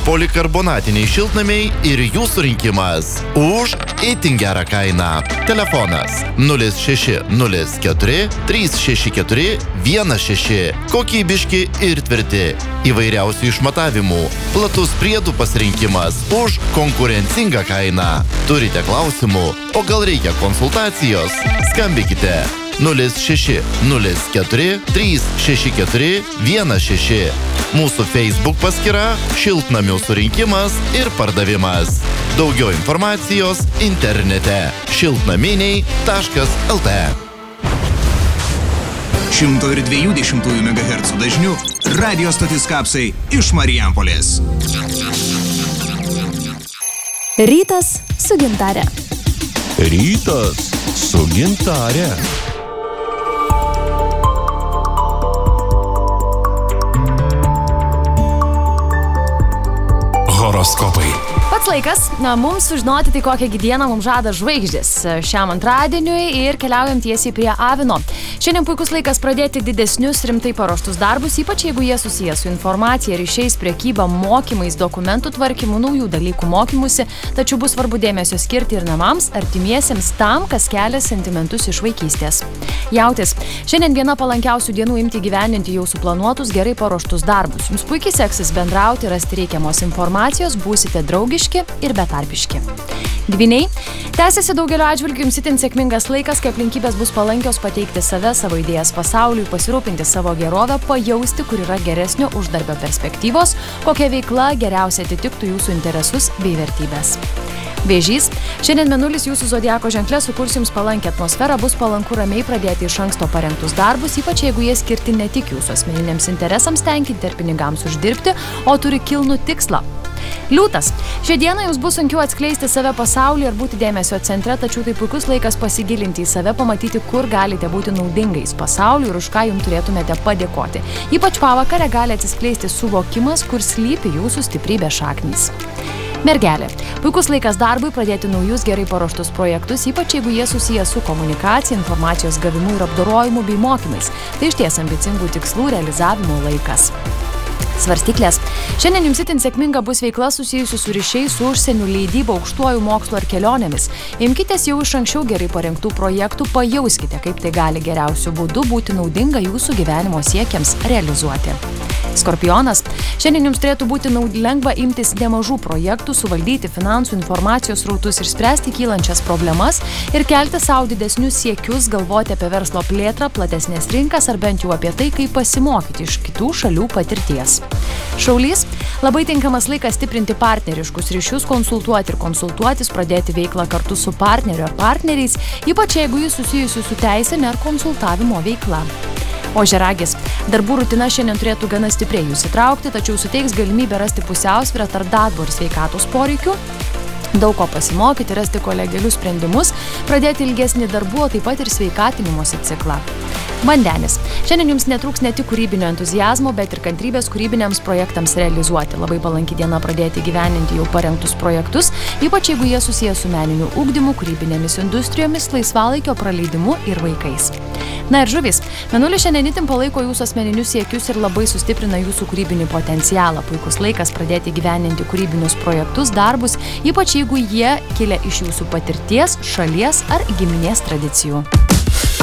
Polikarbonatiniai šiltnamiai ir jų surinkimas už itin gerą kainą. Telefonas 0604 364 16. Kokybiški ir tvirti. Įvairiausių išmatavimų. Platus priedų pasirinkimas už konkurencingą kainą. Turite klausimų, o gal reikia konsultacijos? Skambikite 0604 364 16. Mūsų Facebook paskyra Šiltnamių surinkimas ir pardavimas. Daugiau informacijos internete šiltnaminiai.lt. 102 MHz dažnių radio stotis Kapsai iš Marijampolės. Rytas su gintare. Rytas su gintare. Horoskopai. Pats laikas mums sužinoti, tai kokią dieną mums žada žvaigždės šiam antradieniui ir keliaujam tiesiai prie Avino. Šiandien puikus laikas pradėti didesnius rimtai paruoštus darbus, ypač jeigu jie susiję su informacija, ryšiais, prekyba, mokymais, dokumentų tvarkymu, naujų dalykų mokymusi, tačiau bus svarbu dėmesio skirti ir namams, artimiesiems, tam, kas kelia sentimentus iš vaikystės. Jautis. Šiandien viena palankiausių dienų imti gyveninti jau suplanuotus, gerai paruoštus darbus. Jums puikiai seksis bendrauti, rasti reikiamos informacijos, būsite draugiški ir betarpiški. Dvyniai. Tęsiasi daugelio atžvilgių jums itin sėkmingas laikas, kai aplinkybės bus palankios pateikti save, savo idėjas pasauliui, pasirūpinti savo gerovę, pajausti, kur yra geresnio uždarbio perspektyvos, kokia veikla geriausiai atitiktų jūsų interesus bei vertybės. Vėžys. Šiandien Mėnulis jūsų zodiako ženkle sukurs jums palankę atmosferą, bus palanku ramiai pradėti iš anksto parengtus darbus, ypač jeigu jie skirti ne tik jūsų asmeniniams interesams tenkinti ir pinigams uždirbti, o turi kilnų tikslą. Liūtas. Šią dieną jums bus sunkiau atskleisti save pasaulyje ir būti dėmesio centre, tačiau tai puikus laikas pasigilinti į save, pamatyti, kur galite būti naudingais pasauliui ir už ką jums turėtumėte padėkoti. Ypač pavakarę gali atsiskleisti suvokimas, kur slypi jūsų stiprybės šaknys. Mergelė. Puikus laikas darbui pradėti naujus gerai paruoštus projektus, ypač jeigu jie susiję su komunikacija, informacijos gavimu ir apdorojimu bei mokymais. Tai išties ambicingų tikslų realizavimo laikas. Svarstyklės. Šiandien jums itin sėkminga bus veikla susijusi su ryšiais, su užsieniu, leidyba, aukštuoju mokslu ar kelionėmis. Imkitės jau iš anksčiau gerai parengtų projektų, pajauskite, kaip tai gali geriausiu būdu būti naudinga jūsų gyvenimo siekiams realizuoti. Skorpionas. Šiandien jums turėtų būti lengva imtis nemažų projektų, suvaldyti finansų, informacijos srautus ir spręsti kylančias problemas ir kelti savo didesnius siekius, galvoti apie verslo plėtrą, platesnės rinkas ar bent jau apie tai, kaip pasimokyti iš kitų šalių patirties. Šaulys. Labai tinkamas laikas stiprinti partneriškus ryšius, konsultuoti ir konsultuotis, pradėti veiklą kartu su partneriu ar partneriais, ypač jeigu jis susijusi su teisinė ar konsultavimo veikla. Ožiaragis. Darbų rutina šiandien turėtų gana stipriai jūs įtraukti, tačiau suteiks galimybę rasti pusiausvyrą tarp darbo ir sveikatos poreikių, daug ko pasimokyti, rasti kolegialius sprendimus, pradėti ilgesnį darbų, o taip pat ir sveikatinimosi ciklą. Vandenis. Šiandien jums netrūks ne tik kūrybinio entuziazmo, bet ir kantrybės kūrybiniams projektams realizuoti. Labai palanki diena pradėti gyveninti jau parengtus projektus, ypač jeigu jie susiję su meniniu ugdymu, kūrybinėmis industrijomis, laisvalaikio praleidimu ir vaikais. Na ir žuvys. Mėnulis šiandien itin palaiko jūsų asmeninius siekius ir labai sustiprina jūsų kūrybinį potencialą. Puikus laikas pradėti gyveninti kūrybinius projektus, darbus, ypač jeigu jie kilia iš jūsų patirties, šalies ar giminės tradicijų.